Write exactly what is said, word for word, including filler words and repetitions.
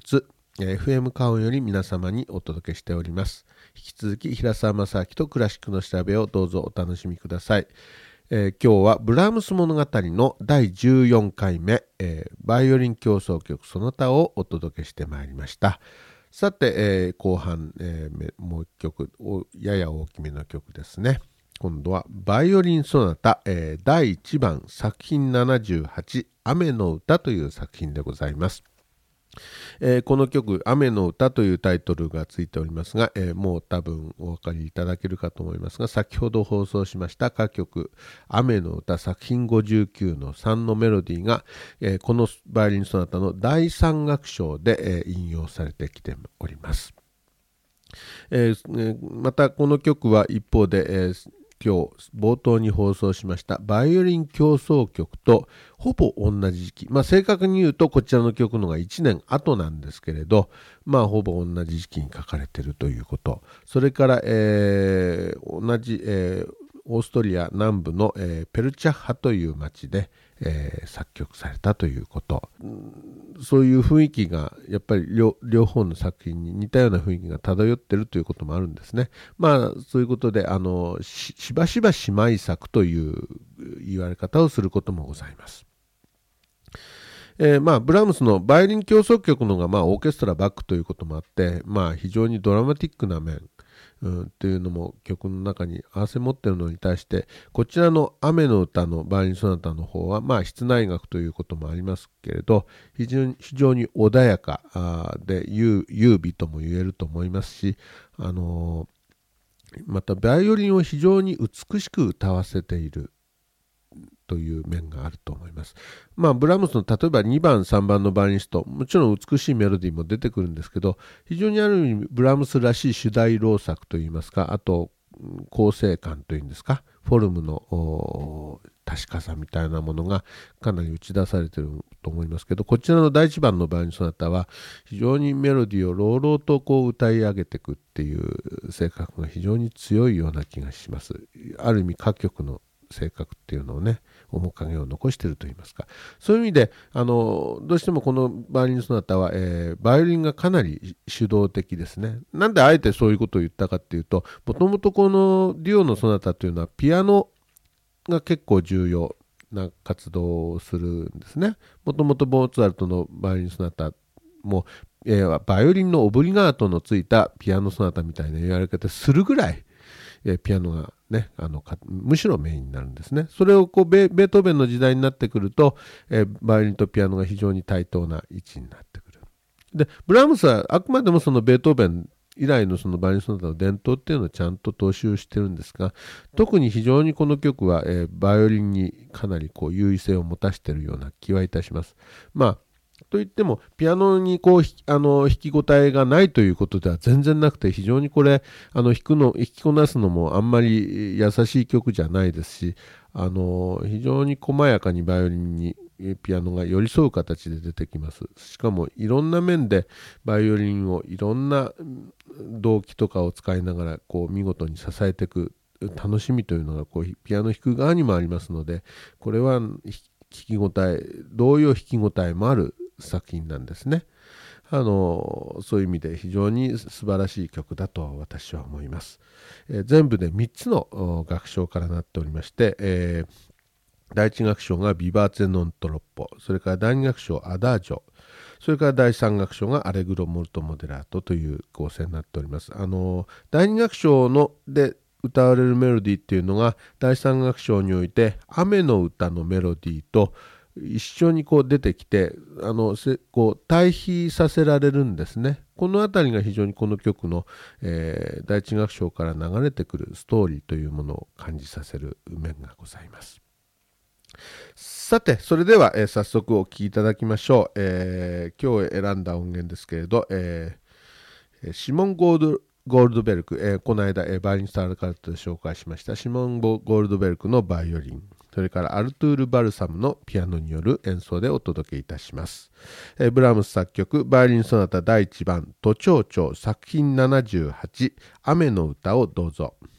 物、エフエム カオンより皆様にお届けしております。引き続き平沢正明とクラシックの調べをどうぞお楽しみください。えー、今日はブラームス物語のだいじゅうよんかいめ、えー、バイオリン協奏曲その他をお届けしてまいりました。さて、えー、後半、えー、もう一曲、やや大きめの曲ですね。今度はバイオリンソナタ、えー、だいいちばん作品ななじゅうはち雨の歌という作品でございます。えー、この曲雨の歌というタイトルがついておりますが、えー、もう多分お分かりいただけるかと思いますが、先ほど放送しました歌曲雨の歌作品ごじゅうきゅうのさんのメロディーが、えー、このバイオリンソナタのだいさん楽章で、えー、引用されてきております。えー、またこの曲は一方で、えー今日冒頭に放送しましたバイオリン協奏曲とほぼ同じ時期、まあ正確に言うとこちらの曲のがいちねんごなんですけれど、まあほぼ同じ時期に書かれているということ、それから、えー、同じ、えー、オーストリア南部の、えー、ペルチャッハという町で、えー、作曲されたということ、そういう雰囲気がやっぱり 両, 両方の作品に似たような雰囲気が漂っているということもあるんですね。まあそういうことであの し, しばしば姉妹作という言われ方をすることもございます。えー、まあブラームスのバイオリン協奏曲のが、まあ、オーケストラバックということもあって、まあ、非常にドラマティックな面うん、っていうのも曲の中に合わせ持っているのに対して、こちらの雨の歌のバイオリンソナタの方は、まあ室内楽ということもありますけれど、非常に非常に穏やかで優美とも言えると思いますし、あのー、またバイオリンを非常に美しく歌わせているという面があると思います。まあブラームスの例えばにばんさんばんのバイオリニスト、もちろん美しいメロディーも出てくるんですけど、非常にある意味ブラームスらしい主題労作といいますか、あと構成感というんですか、フォルムの確かさみたいなものがかなり打ち出されていると思いますけど、こちらのだいいちばんのバイオリンソナタは非常にメロディーを朗々とこう歌い上げていくっていう性格が非常に強いような気がします。ある意味歌曲の性格っていうのをね、面影を残しているといいますか、そういう意味であのどうしてもこのバイオリンソナタは、えー、バイオリンがかなり主導的ですね。なんであえてそういうことを言ったかっていうと、もともとこのデュオのソナタというのはピアノが結構重要な活動をするんですね。もともとモーツァルトのバイオリンソナタも、えー、バイオリンのオブリガートのついたピアノソナタみたいな言われ方するぐらい、えー、ピアノがね、あのむしろメインになるんですね。それをこう ベ, ベートーベンの時代になってくると、えー、バイオリンとピアノが非常に対等な位置になってくる。でブラームスはあくまでもそのベートーベン以来のそのバイオリンソナタの伝統っていうのをちゃんと踏襲してるんですが、特に非常にこの曲は、えー、バイオリンにかなりこう優位性を持たせているような気はいたします。まあといってもピアノにこうあの弾き応えがないということでは全然なくて、非常にこれあの弾くの弾きこなすのもあんまり優しい曲じゃないですし、あの非常に細やかにバイオリンにピアノが寄り添う形で出てきます。しかもいろんな面でバイオリンをいろんな動機とかを使いながらこう見事に支えていく楽しみというのがこうピアノ弾く側にもありますので、これは弾き応え同様弾き応えもある作品なんですね。あのそういう意味で非常に素晴らしい曲だと私は思います。えー、全部でみっつの楽章からなっておりまして、えー、だいいち楽章がビバーツェノントロッポ、それからだいに楽章アダージョ、それからだいさん楽章がアレグロモルトモデラートという構成になっております。あのだいに楽章ので歌われるメロディーっていうのがだいさん楽章において雨の歌のメロディーと一緒にこう出てきて、あのこう対比させられるんですね。このあたりが非常にこの曲の、えー、第一楽章から流れてくるストーリーというものを感じさせる面がございます。さてそれでは、えー、早速お聴きいただきましょう。えー、今日選んだ音源ですけれど、えー、シモン・ゴールドゴールドベルク、えー、この間、えー、バイオリンスタールカルトで紹介しましたシモン・ゴールドベルクのバイオリン、それからアルトゥール・バルサムのピアノによる演奏でお届けいたします。えー、ブラームス作曲バイオリンソナタだいいちばん都庁長作品ななじゅうはち雨の歌をどうぞ。